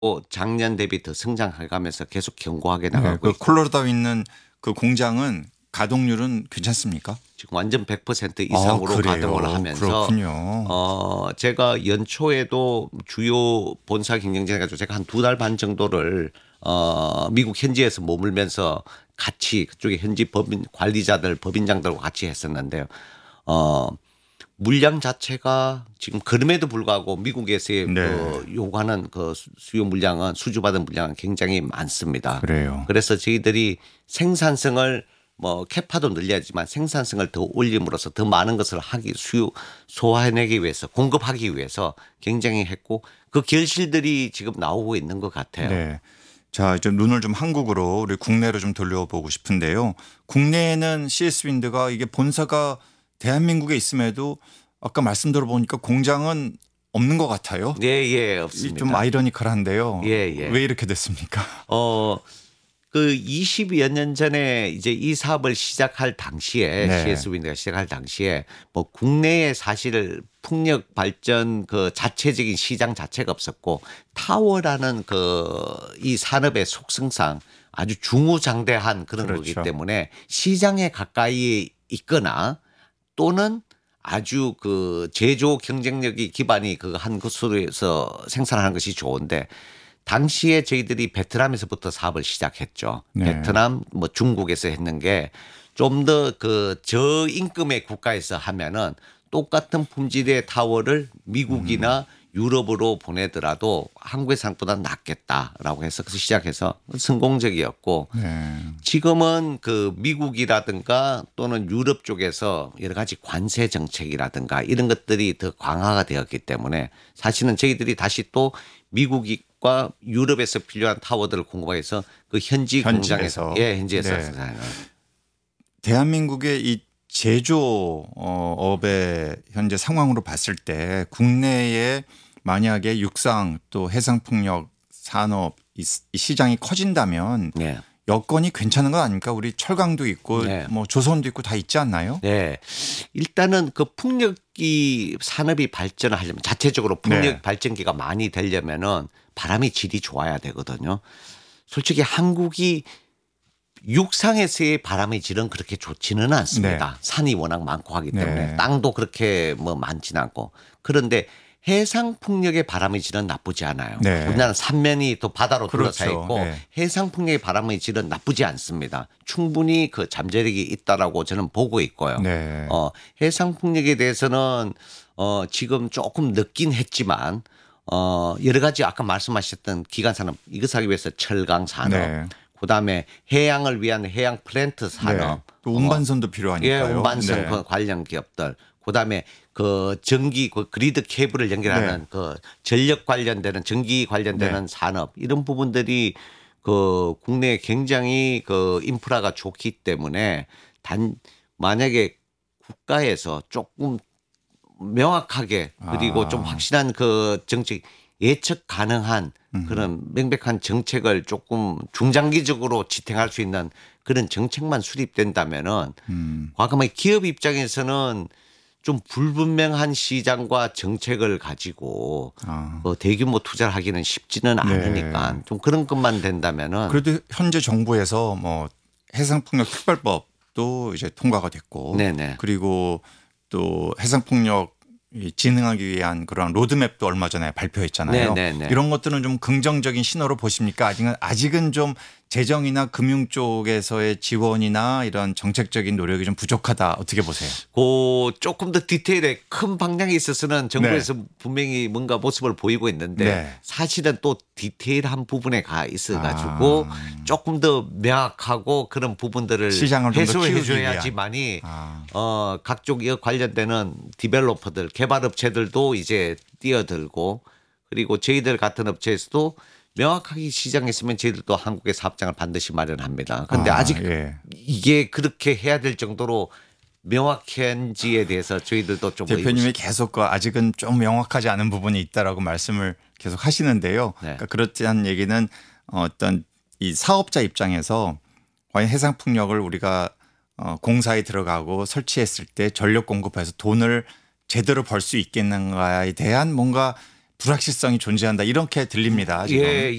작년 대비 더 성장해가면서 계속 견고하게 네, 나가고 그 있고 콜로라도에 있는 그 공장은 가동률은 괜찮습니까? 지금 완전 100% 이상으로 그래요? 가동을 하면서 그렇군요. 제가 연초에도 주요 본사 경영진 해가지고 제가 한 2달 반 정도를 미국 현지에서 머물면서 같이 그쪽에 현지 법인 관리자들 법인장들과 같이 했었는데요. 어 물량 자체가 지금 그럼에도 불구하고 미국에서의 네, 요구하는 그 수요 물량은 수주받은 물량은 굉장히 많습니다. 그래요. 그래서 저희들이 생산성을 뭐 캐파도 늘려야지만 생산성을 더 올림으로써 더 많은 것을 소화해내기 위해서 공급하기 위해서 굉장히 했고 그 결실들이 지금 나오고 있는 것 같아요. 네. 자, 이제 눈을 좀 한국으로 우리 국내로 좀 돌려보고 싶은데요. 국내에는 CS 윈드가 이게 본사가 대한민국에 있음에도 아까 말씀 들어보니까 공장은 없는 것 같아요. 예, 예, 이 좀 없습니다. 아이러니컬한데요. 예, 예. 왜 이렇게 됐습니까? 어, 그 20여 년 전에 이제 이 사업을 시작할 당시에 네. CS 윈드가 시작할 당시에 뭐 국내에 사실 풍력 발전 그 자체적인 시장 자체가 없었고 타워라는 그 이 산업의 속성상 아주 중후장대한 그런 거기 그렇죠. 때문에 시장에 가까이 있거나 또는 아주 그 제조 경쟁력이 기반이 그 한 곳으로서 생산하는 것이 좋은데 당시에 저희들이 베트남에서부터 사업을 시작했죠. 네. 베트남 뭐 중국에서 했는 게 좀 더 그 저임금의 국가에서 하면은 똑같은 품질의 타워를 미국이나 유럽으로 보내더라도 한국의 상보다 낫겠다라고 해서 그래서 시작해서 성공적이었고 네. 지금은 그 미국이라든가 또는 유럽 쪽에서 여러 가지 관세 정책이라든가 이런 것들이 더 강화가 되었기 때문에 사실은 저희들이 다시 또 미국과 유럽에서 필요한 타워들을 공급해서 그 현지 공장에서 현지에서. 현지에서 네. 생산하는 대한민국의 이 제조 업의 현재 상황으로 봤을 때 국내에 만약에 육상 또 해상풍력 산업 이 시장이 커진다면 네. 여건이 괜찮은 거 아닙니까? 우리 철강도 있고 네. 뭐 조선도 있고 다 있지 않나요? 네. 일단은 그 풍력이 산업이 발전하려면 자체적으로 풍력 네. 발전기가 많이 되려면은 바람의 질이 좋아야 되거든요. 솔직히 한국이 육상에서의 바람의 질은 그렇게 좋지는 않습니다. 네. 산이 워낙 많고 하기 때문에 네. 땅도 그렇게 뭐 많지는 않고 그런데 해상 풍력의 바람의 질은 나쁘지 않아요. 네. 우리나라는 삼면이 또 바다로 둘러싸여 그렇죠. 있고 네. 해상 풍력의 바람의 질은 나쁘지 않습니다. 충분히 그 잠재력이 있다라고 저는 보고 있고요. 네. 해상 풍력에 대해서는 지금 조금 늦긴 했지만 여러 가지 아까 말씀하셨던 기간 산업 이것을 하기 위해서 철강 산업 네. 그다음에 해양을 위한 해양 플랜트 산업. 네. 또 운반선도 예, 필요하니까요. 운반선 네. 그 관련 기업들. 그다음에 그 전기 그 그리드 케이블을 연결하는 네. 그 전력 관련되는 전기 관련되는 산업 이런 부분들이 그 국내에 굉장히 그 인프라가 좋기 때문에 만약에 국가에서 조금 명확하게 그리고 좀 확실한 그 정책 예측 가능한 그런 명백한 정책을 조금 중장기적으로 지탱할 수 있는 그런 정책만 수립된다면은 과감하게 기업 입장에서는 좀 불분명한 시장과 정책을 가지고 대규모 투자를 하기는 쉽지는 않으니까 좀 그런 것만 된다면은 그래도 현재 정부에서 뭐 해상풍력 특별법도 이제 통과가 됐고 네네. 그리고 또 해상풍력 진흥하기 위한 그런 로드맵도 얼마 전에 발표했잖아요. 네네네. 이런 것들은 좀 긍정적인 신호로 보십니까? 아직은 좀 재정이나 금융 쪽에서의 지원이나 이런 정책적인 노력이 좀 부족하다. 어떻게 보세요? 그 조금 더 디테일에 큰 방향에 있어서는 정부에서 분명히 뭔가 모습을 보이고 있는데 네. 사실은 또 디테일한 부분에 가 있어 가지고 조금 더 명확하고 그런 부분들을 시장을 좀 더 키우기 해소해줘야지만이 각종 이 관련되는 디벨로퍼들 개발업체들도 이제 뛰어들고 그리고 저희들 같은 업체에서도 명확하게 시장에 있으면 저희들도 한국의 사업장을 반드시 마련합니다. 그런데 아직 예. 이게 그렇게 해야 될 정도로 명확한지에 대해서 저희들도 좀 대표님이 계속 아직은 좀 명확하지 않은 부분이 있다라고 말씀을 계속 하시는데요. 네. 그러니까 그렇다는 얘기는 어떤 이 사업자 입장에서 과연 해상풍력을 우리가 공사에 들어가고 설치했을 때 전력 공급해서 돈을 제대로 벌 수 있겠는가에 대한 뭔가 불확실성이 존재한다 이렇게 들립니다. 지금. 예,